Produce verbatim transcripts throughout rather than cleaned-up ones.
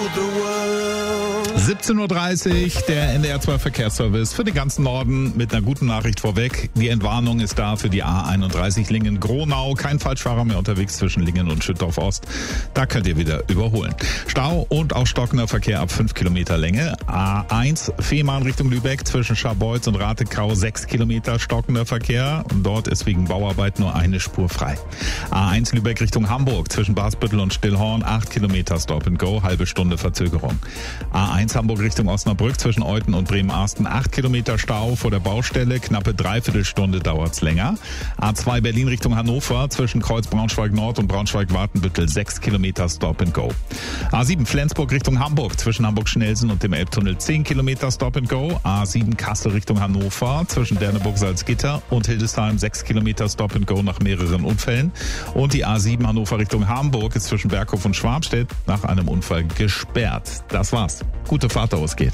siebzehn Uhr dreißig, der N D R zwei Verkehrsservice für den ganzen Norden mit einer guten Nachricht vorweg. Die Entwarnung ist da für die A einunddreißig Lingen-Gronau. Kein Falschfahrer mehr unterwegs zwischen Lingen und Schüttorf Ost. Da könnt ihr wieder überholen. Stau und auch stockender Verkehr ab fünf Kilometer Länge. A eins Fehmarn Richtung Lübeck zwischen Scharbeutz und Ratekau sechs Kilometer stockender Verkehr. Und dort ist wegen Bauarbeit nur eine Spur frei. A eins Lübeck Richtung Hamburg zwischen Basbüttel und Stillhorn acht Kilometer Stop and Go, halbe Stunde Verzögerung. A eins Hamburg Richtung Osnabrück zwischen Euthen und Bremen-Arsten acht Kilometer Stau vor der Baustelle, knappe Dreiviertelstunde dauert's länger. A zwei Berlin Richtung Hannover zwischen Kreuz Braunschweig-Nord und Braunschweig-Wartenbüttel sechs Kilometer Stop and Go. A sieben Flensburg Richtung Hamburg zwischen Hamburg-Schnelsen und dem Elbtunnel zehn Kilometer Stop and Go. A sieben Kassel Richtung Hannover zwischen Derneburg-Salzgitter und Hildesheim sechs Kilometer Stop and Go nach mehreren Unfällen. Und die A sieben Hannover Richtung Hamburg ist zwischen Berghof und Schwabstedt nach einem Unfall gesperrt. Das war's. Gute Fahrt, ausgeht.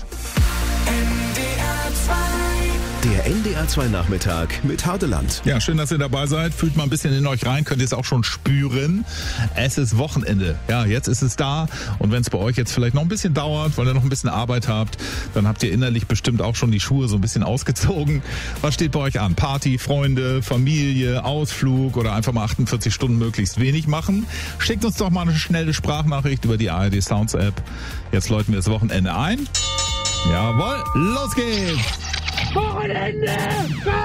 Der N D R zwei Nachmittag mit Hardeland. Ja, schön, dass ihr dabei seid. Fühlt mal ein bisschen in euch rein, könnt ihr es auch schon spüren. Es ist Wochenende. Ja, jetzt ist es da. Und wenn es bei euch jetzt vielleicht noch ein bisschen dauert, weil ihr noch ein bisschen Arbeit habt, dann habt ihr innerlich bestimmt auch schon die Schuhe so ein bisschen ausgezogen. Was steht bei euch an? Party, Freunde, Familie, Ausflug oder einfach mal achtundvierzig Stunden möglichst wenig machen? Schickt uns doch mal eine schnelle Sprachnachricht über die A R D Sounds App. Jetzt läuten wir das Wochenende ein. Jawohl, los geht's! Wochenende!